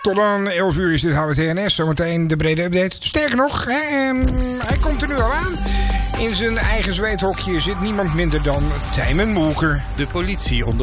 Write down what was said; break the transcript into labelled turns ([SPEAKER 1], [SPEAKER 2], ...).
[SPEAKER 1] Tot aan 11 uur is dit HWTNS. Zometeen de brede update. Sterker nog, hij komt er nu al aan. In zijn eigen zweethokje zit niemand minder dan Tijmen Molker.
[SPEAKER 2] De politie